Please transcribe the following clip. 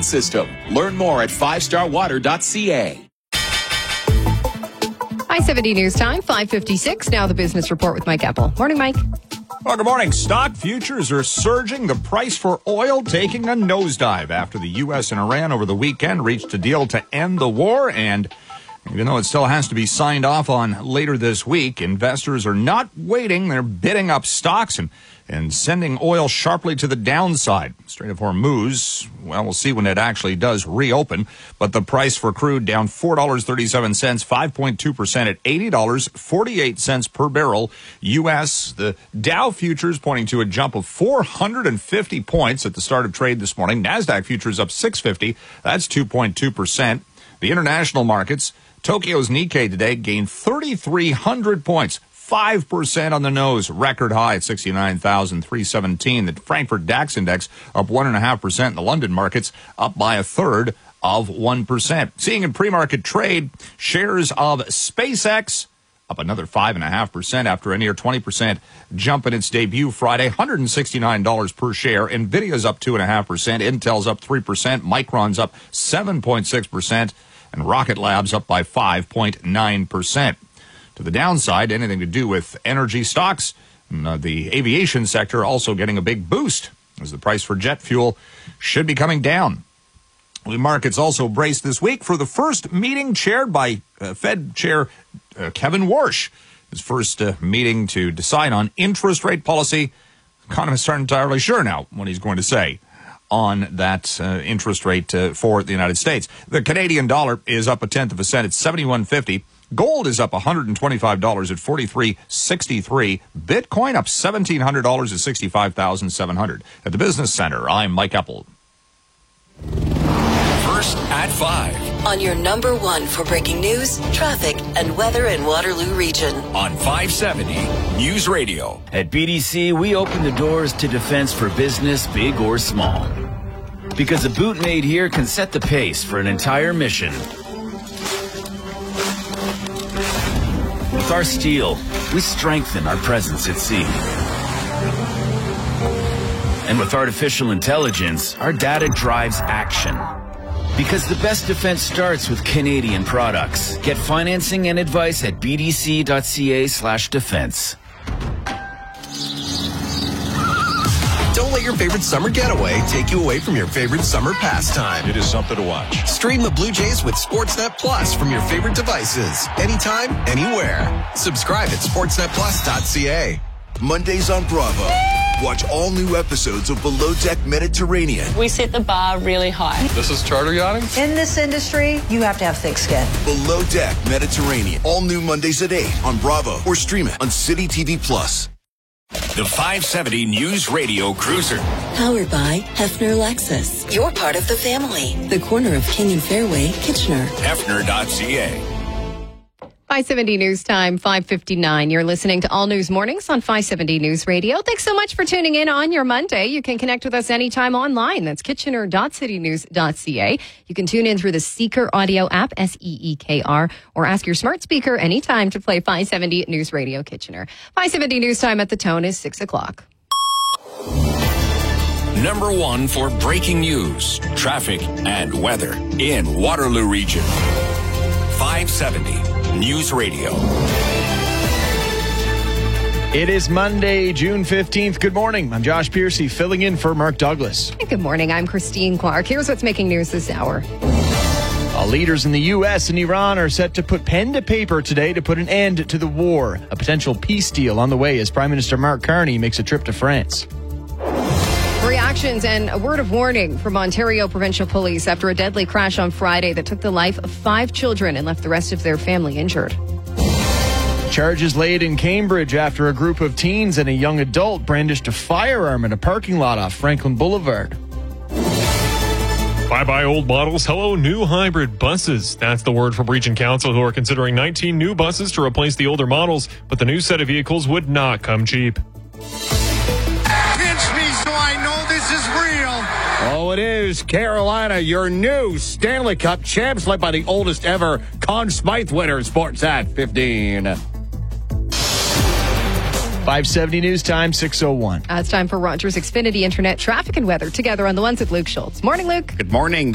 system. Learn more at 5starwater.ca. I-70 News Time, 5:56. Now the business report with Mike Apple. Morning, Mike. Well, good morning. Stock futures are surging. The price for oil taking a nosedive after the U.S. and Iran over the weekend reached a deal to end the war. And even though it still has to be signed off on later this week, investors are not waiting. They're bidding up stocks and sending oil sharply to the downside. Strait of Hormuz, well, we'll see when it actually does reopen. But the price for crude down $4.37, 5.2% at $80.48 per barrel. U.S., the Dow futures pointing to a jump of 450 points at the start of trade this morning. NASDAQ futures up 650. That's 2.2%. The international markets, Tokyo's Nikkei today gained 3,300 points. 5% on the nose, record high at 69,317. The Frankfurt DAX index up 1.5%. The London markets up by 1/3%. Seeing in pre-market trade, shares of SpaceX up another 5.5% after a near 20% jump in its debut Friday, $169 per share. Nvidia's up 2.5%. Intel's up 3%. Micron's up 7.6%. And Rocket Lab's up by 5.9%. To the downside, anything to do with energy stocks, the aviation sector also getting a big boost as the price for jet fuel should be coming down. The markets also braced this week for the first meeting chaired by Fed Chair Kevin Warsh. His first meeting to decide on interest rate policy. Economists aren't entirely sure now what he's going to say on that interest rate for the United States. The Canadian dollar is up 0.1 cent at 71.50. Gold is up $125 at $43.63. Bitcoin up $1,700 at $65,700. At the Business Center, I'm Mike Apple. First at 5. On your number one for breaking news, traffic, and weather in Waterloo Region. On 570 News Radio. At BDC, we open the doors to defense for business, big or small. Because a boot made here can set the pace for an entire mission. With our steel, we strengthen our presence at sea. And with artificial intelligence, our data drives action. Because the best defense starts with Canadian products. Get financing and advice at bdc.ca/defense. Don't let your favorite summer getaway take you away from your favorite summer pastime. It is something to watch. Stream the Blue Jays with Sportsnet Plus from your favorite devices. Anytime, anywhere. Subscribe at sportsnetplus.ca. Mondays on Bravo. Watch all new episodes of Below Deck Mediterranean. We set the bar really high. This is charter yachting? In this industry, you have to have thick skin. Below Deck Mediterranean. All new Mondays at 8 on Bravo or stream it on City TV Plus. The 570 News Radio Cruiser. Powered by Hefner Lexus. You're part of the family. The corner of King and Fairway, Kitchener. Hefner.ca. 570 News Time, 5:59. You're listening to All News Mornings on 570 News Radio. Thanks so much for tuning in on your Monday. You can connect with us anytime online. That's kitchener.citynews.ca. You can tune in through the Seeker audio app, SEEKR, or ask your smart speaker anytime to play 570 News Radio Kitchener. 570 News Time at the tone is 6 o'clock. Number one for breaking news, traffic, and weather in Waterloo Region. 570 News Radio. It is Monday, June 15th. Good morning. I'm Josh Piercy, filling in for Mark Douglas. Hey, good morning. I'm Christine Clark. Here's what's making news this hour. Leaders in the U.S. and Iran are set to put pen to paper today to put an end to the war. A potential peace deal on the way as Prime Minister Mark Carney makes a trip to France. Reactions and a word of warning from Ontario Provincial Police after a deadly crash on Friday that took the life of 5 children and left the rest of their family injured. Charges laid in Cambridge after a group of teens and a young adult brandished a firearm in a parking lot off Franklin Boulevard. Bye-bye old models, hello new hybrid buses. That's the word from Region Council, who are considering 19 new buses to replace the older models, but the new set of vehicles would not come cheap. Oh, it is Carolina, your new Stanley Cup champs, led by the oldest ever Conn Smythe winner. Sports at 15. 570 News Time, 6:01. It's time for Rogers Xfinity Internet traffic and weather together on the ones with Luke Schultz. Morning, Luke. Good morning.